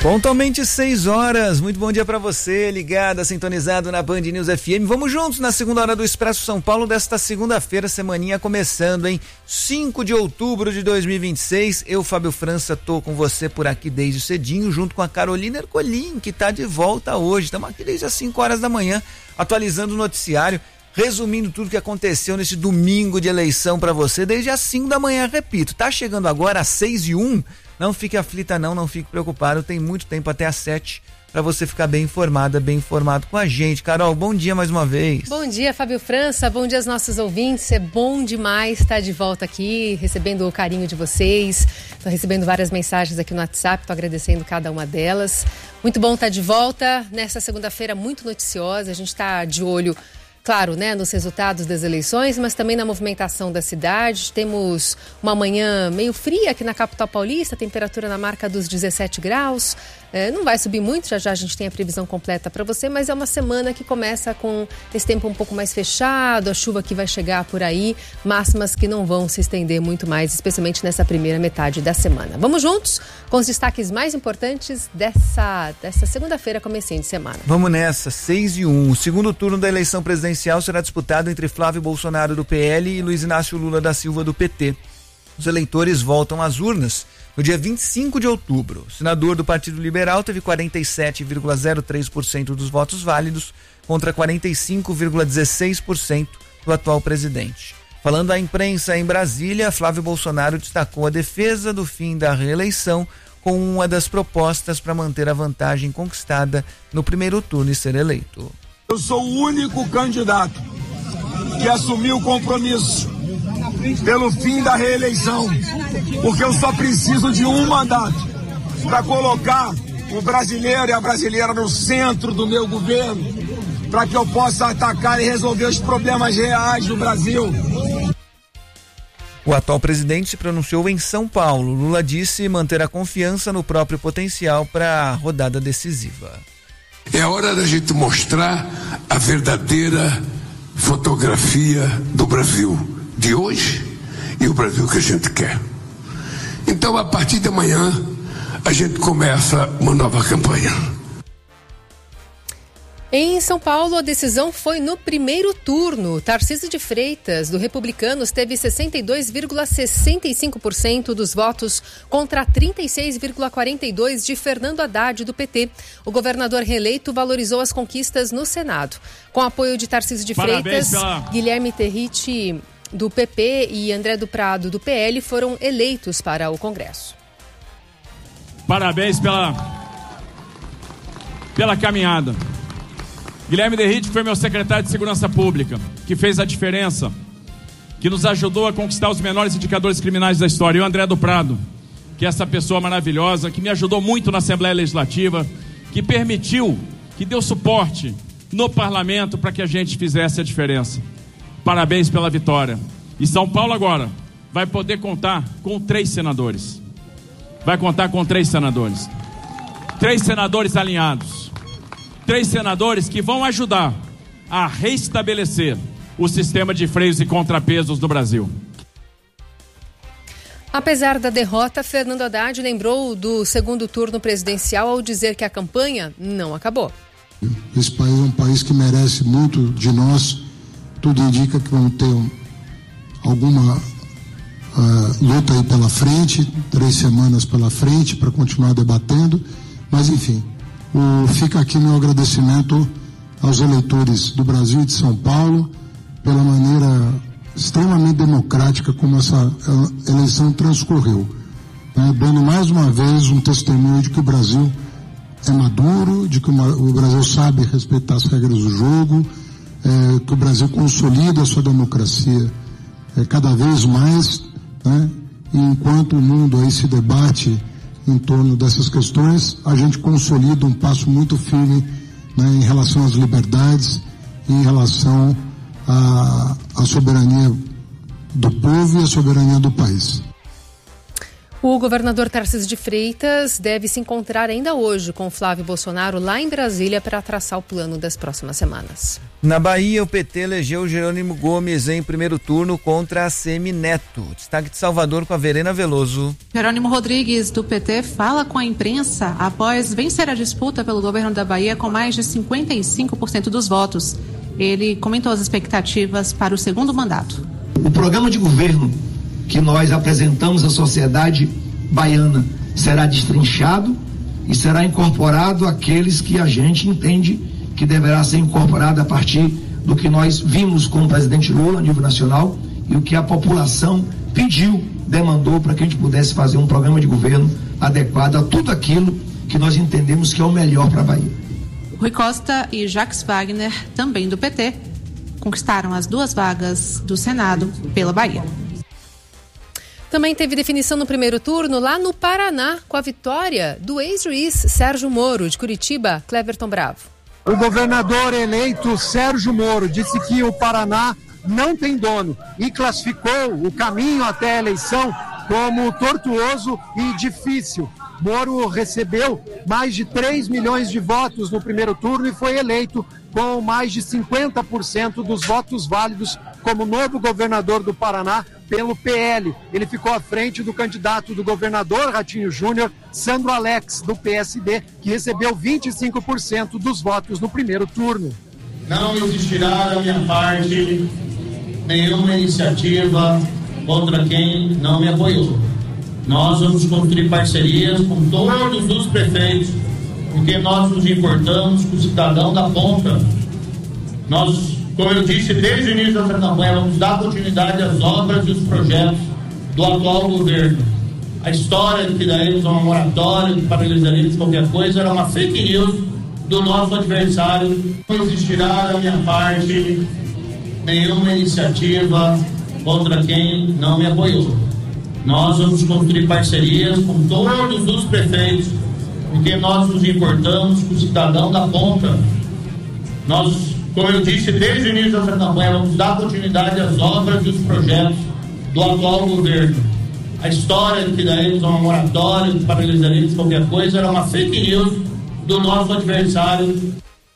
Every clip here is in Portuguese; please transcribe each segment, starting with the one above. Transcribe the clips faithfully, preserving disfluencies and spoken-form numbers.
Pontualmente seis horas, muito bom dia para você, ligada, sintonizado na Band News F M. Vamos juntos na segunda hora do Expresso São Paulo desta segunda-feira, semaninha começando, hein? cinco de outubro de dois mil e vinte e seis, eu, Fábio França, tô com você por aqui desde cedinho, junto com a Carolina Ercolim, que tá de volta hoje. Estamos aqui desde as cinco horas da manhã, atualizando o noticiário, resumindo tudo que aconteceu nesse domingo de eleição para você, desde as cinco da manhã, repito, tá chegando agora às seis e um, não fique aflita não, não fique preocupado, tem muito tempo até às sete para você ficar bem informada, bem informado com a gente. Carol, bom dia mais uma vez. Bom dia, Fábio França, bom dia aos nossos ouvintes, é bom demais estar de volta aqui, recebendo o carinho de vocês, estou recebendo várias mensagens aqui no WhatsApp, estou agradecendo cada uma delas. Muito bom estar de volta nessa segunda-feira muito noticiosa, a gente está de olho, claro, né, nos resultados das eleições, mas também na movimentação da cidade. Temos uma manhã meio fria aqui na capital paulista, temperatura na marca dos dezessete graus. É, não vai subir muito, já já a gente tem a previsão completa para você, mas é uma semana que começa com esse tempo um pouco mais fechado, a chuva que vai chegar por aí, máximas que não vão se estender muito mais, especialmente nessa primeira metade da semana. Vamos juntos com os destaques mais importantes dessa, dessa segunda-feira, comecinho de semana. Vamos nessa, seis e um. O segundo turno da eleição presidencial será disputado entre Flávio Bolsonaro do P L e Luiz Inácio Lula da Silva do P T. Os eleitores voltam às urnas no dia vinte e cinco de outubro. O senador do Partido Liberal teve quarenta e sete vírgula zero três por cento dos votos válidos contra quarenta e cinco vírgula dezesseis por cento do atual presidente. Falando à imprensa em Brasília, Flávio Bolsonaro destacou a defesa do fim da reeleição com uma das propostas para manter a vantagem conquistada no primeiro turno e ser eleito. Eu sou o único candidato que assumiu o compromisso pelo fim da reeleição, porque eu só preciso de um mandato para colocar o brasileiro e a brasileira no centro do meu governo, para que eu possa atacar e resolver os problemas reais do Brasil. O atual presidente se pronunciou em São Paulo. Lula disse manter a confiança no próprio potencial para a rodada decisiva. É hora da gente mostrar a verdadeira fotografia do Brasil de hoje e o Brasil que a gente quer. Então, a partir de amanhã, a gente começa uma nova campanha. Em São Paulo, a decisão foi no primeiro turno. Tarcísio de Freitas, do Republicanos, teve sessenta e dois vírgula sessenta e cinco por cento dos votos contra trinta e seis vírgula quarenta e dois por cento de Fernando Haddad, do P T. O governador reeleito valorizou as conquistas no Senado. Com apoio de Tarcísio de Freitas, pela... Guilherme Terricci, do P P, e André do Prado, do P L, foram eleitos para o Congresso. Parabéns pela, pela caminhada. Guilherme Terricci foi meu secretário de Segurança Pública, que fez a diferença, que nos ajudou a conquistar os menores indicadores criminais da história. E o André do Prado, que é essa pessoa maravilhosa, que me ajudou muito na Assembleia Legislativa, que permitiu, que deu suporte no Parlamento para que a gente fizesse a diferença. Parabéns pela vitória. E São Paulo agora vai poder contar com três senadores. Vai contar com três senadores. Três senadores alinhados. Três senadores que vão ajudar a restabelecer o sistema de freios e contrapesos do Brasil. Apesar da derrota, Fernando Haddad lembrou do segundo turno presidencial ao dizer que a campanha não acabou. Esse país é um país que merece muito de nós. Tudo indica que vamos ter um, alguma uh, luta aí pela frente, três semanas pela frente para continuar debatendo, mas enfim. O, fica aqui meu agradecimento aos eleitores do Brasil e de São Paulo pela maneira extremamente democrática como essa eleição transcorreu, né, dando mais uma vez um testemunho de que o Brasil é maduro, de que o Brasil sabe respeitar as regras do jogo, é, que o Brasil consolida a sua democracia é, cada vez mais, né, e enquanto o mundo aí se debate em torno dessas questões, a gente consolida um passo muito firme, né, em relação às liberdades e em relação à, à soberania do povo e à soberania do país. O governador Tarcísio de Freitas deve se encontrar ainda hoje com Flávio Bolsonaro lá em Brasília para traçar o plano das próximas semanas. Na Bahia, o P T elegeu Jerônimo Gomes em primeiro turno contra a Semineto. Destaque de Salvador com a Verena Veloso. Jerônimo Rodrigues, do P T, fala com a imprensa após vencer a disputa pelo governo da Bahia com mais de cinquenta e cinco por cento dos votos. Ele comentou as expectativas para o segundo mandato. O programa de governo que nós apresentamos à sociedade baiana será destrinchado e será incorporado àqueles que a gente entende que deverá ser incorporado a partir do que nós vimos com o presidente Lula a nível nacional e o que a população pediu, demandou para que a gente pudesse fazer um programa de governo adequado a tudo aquilo que nós entendemos que é o melhor para a Bahia. Rui Costa e Jacques Wagner, também do P T, conquistaram as duas vagas do Senado pela Bahia. Também teve definição no primeiro turno lá no Paraná, com a vitória do ex-juiz Sérgio Moro, de Curitiba, Cleverton Bravo. O governador eleito Sérgio Moro disse que o Paraná não tem dono e classificou o caminho até a eleição como tortuoso e difícil. Moro recebeu mais de três milhões de votos no primeiro turno e foi eleito com mais de cinquenta por cento dos votos válidos como novo governador do Paraná pelo P L. Ele ficou à frente do candidato do governador Ratinho Júnior, Sandro Alex, do P S D, que recebeu vinte e cinco por cento dos votos no primeiro turno. Não existirá da minha parte nenhuma iniciativa contra quem não me apoiou. Nós vamos construir parcerias com todos os prefeitos, porque nós nos importamos com o cidadão da ponta. Nós, como eu disse desde o início dessa campanha, vamos dar continuidade às obras e os projetos do atual governo. A história de que daremos uma moratória, de paralisaremos qualquer coisa, era uma fake news do nosso adversário. Não existirá da minha parte nenhuma iniciativa contra quem não me apoiou. Nós vamos construir parcerias com todos os prefeitos, porque nós nos importamos com o cidadão da ponta. Nós, como eu disse desde o início dessa campanha, vamos dar continuidade às obras e os projetos do atual governo. A história de que daremos uma moratória, de paralisaremos qualquer coisa, era uma fake news do nosso adversário.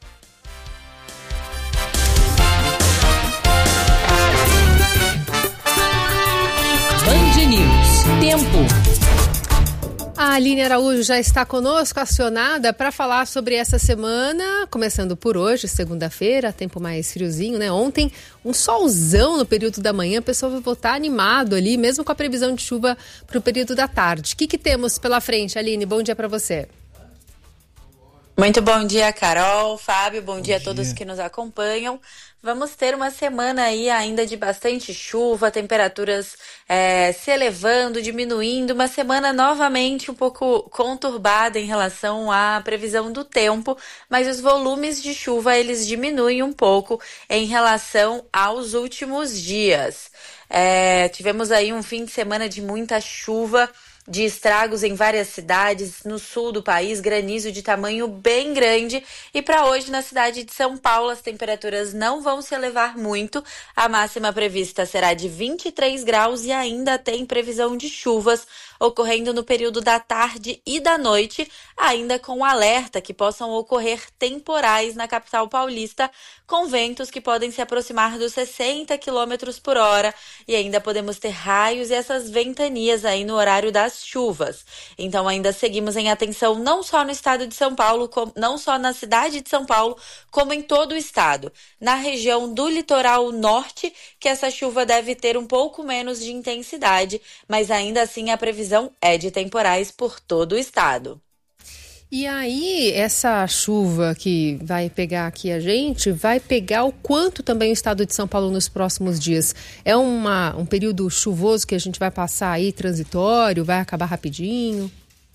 Tempo. A Aline Araújo já está conosco, acionada para falar sobre essa semana, começando por hoje, segunda-feira, tempo mais friozinho, né? Ontem, um solzão no período da manhã, o pessoal vai voltar animado ali, mesmo com a previsão de chuva para o período da tarde. O que, que temos pela frente, Aline? Bom dia para você. Muito bom dia, Carol, Fábio, bom, bom dia a todos dia. que nos acompanham. Vamos ter uma semana aí ainda de bastante chuva, temperaturas é, se elevando, diminuindo, uma semana novamente um pouco conturbada em relação à previsão do tempo, mas os volumes de chuva eles diminuem um pouco em relação aos últimos dias. É, tivemos aí um fim de semana de muita chuva, de estragos em várias cidades no sul do país, granizo de tamanho bem grande, e para hoje na cidade de São Paulo as temperaturas não vão se elevar muito, a máxima prevista será de vinte e três graus e ainda tem previsão de chuvas ocorrendo no período da tarde e da noite, ainda com alerta que possam ocorrer temporais na capital paulista, com ventos que podem se aproximar dos sessenta quilômetros por hora, e ainda podemos ter raios e essas ventanias aí no horário das chuvas. Então ainda seguimos em atenção não só no estado de São Paulo, não só na cidade de São Paulo, como em todo o estado. Na região do litoral norte, que essa chuva deve ter um pouco menos de intensidade, mas ainda assim a previsão é de temporais por todo o estado. E aí, essa chuva que vai pegar aqui a gente, vai pegar o quanto também o estado de São Paulo nos próximos dias? É uma, um período chuvoso que a gente vai passar aí, transitório, vai acabar rapidinho?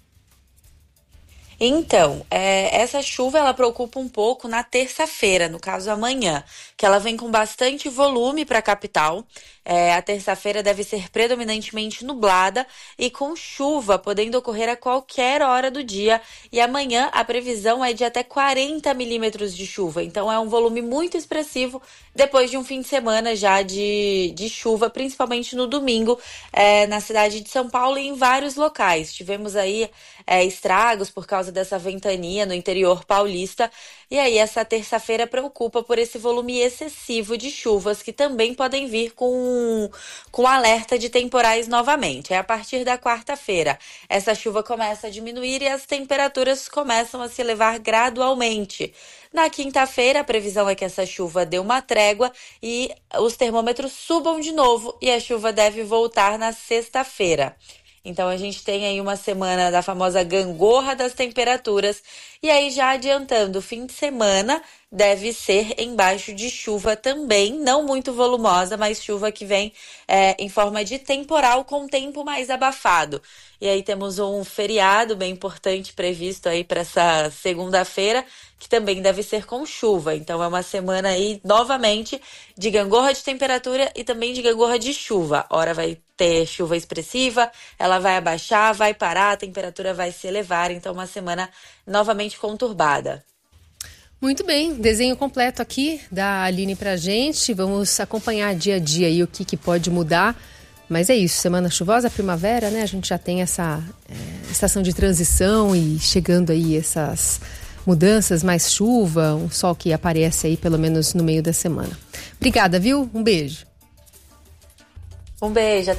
Então, é, essa chuva ela preocupa um pouco na terça-feira, no caso amanhã, que ela vem com bastante volume para a capital. É, a terça-feira deve ser predominantemente nublada e com chuva, podendo ocorrer a qualquer hora do dia. E amanhã a previsão é de até quarenta milímetros de chuva. Então é um volume muito expressivo depois de um fim de semana já de, de chuva, principalmente no domingo, é, na cidade de São Paulo e em vários locais. Tivemos aí é, estragos por causa causa dessa ventania no interior paulista. E aí essa terça-feira preocupa por esse volume excessivo de chuvas que também podem vir com, com alerta de temporais novamente. É a partir da quarta-feira. Essa chuva começa a diminuir e as temperaturas começam a se elevar gradualmente. Na quinta-feira, a previsão é que essa chuva dê uma trégua e os termômetros subam de novo e a chuva deve voltar na sexta-feira. Então, a gente tem aí uma semana da famosa gangorra das temperaturas. E aí, já adiantando, o fim de semana deve ser embaixo de chuva também, não muito volumosa, mas chuva que vem é, em forma de temporal com tempo mais abafado. E aí temos um feriado bem importante previsto aí para essa segunda-feira, que também deve ser com chuva. Então é uma semana aí, novamente, de gangorra de temperatura e também de gangorra de chuva. Ora vai ter chuva expressiva, ela vai abaixar, vai parar, a temperatura vai se elevar. Então uma semana novamente conturbada. Muito bem, desenho completo aqui da Aline pra gente. Vamos acompanhar dia a dia aí o que, que pode mudar. Mas é isso, semana chuvosa, primavera, né? A gente já tem essa é, estação de transição e chegando aí essas mudanças, mais chuva, um sol que aparece aí pelo menos no meio da semana. Obrigada, viu? Um beijo. Um beijo.